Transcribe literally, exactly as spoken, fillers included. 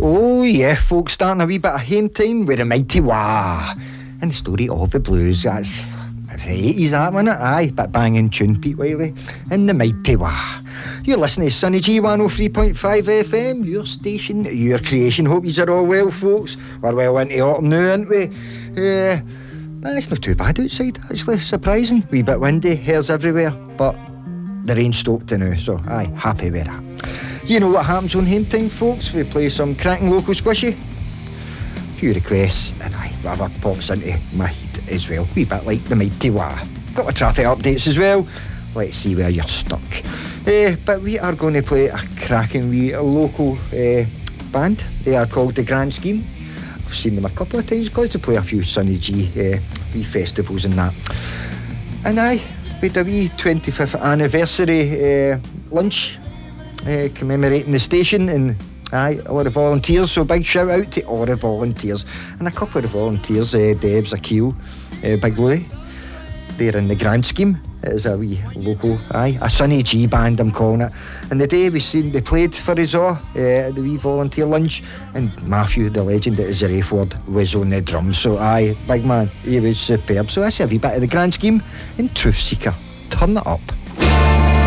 Oh yeah, folks, starting a wee bit of Hame Time with the Mighty Wah. And the story of the blues, that's, that's the eighties, that, wasn't it? Aye, bit banging tune, Pete Wiley. And the Mighty Wah. You're listening to Sunny G one oh three point five F M, your station, your creation. Hope you're all well, folks. We're well into autumn now, aren't we? Uh, it's not too bad outside, actually, surprising. Wee bit windy, hairs everywhere, but the rain stopped now, so aye, happy with that. You know what happens on Hame Time, folks. We play some cracking local squishy, a few requests, and aye, whatever pops into my head as well. Wee bit like the Mighty Wah. Got the traffic updates as well. Let's see where you're stuck. Uh, but we are going to play a cracking wee local uh, band. They are called The Grand Scheme. I've seen them a couple of times. Got to play a few Sunny G uh, wee festivals and that. And aye, we had a wee twenty-fifth anniversary uh, lunch uh, commemorating the station, and aye, all the volunteers. So big shout out to all the volunteers and a couple of the volunteers. Uh, Debs, Akil, uh, Big Louie. They're in The Grand Scheme. It is a wee local, aye, a Sunny G band, I'm calling it. And the day we seen they played for us all uh, at the wee volunteer lunch, and Matthew, the legend that is the Rayford, was on the drums. So aye, big man, he was superb. So that's a wee bit of The Grand Scheme and Truth Seeker. Turn it up.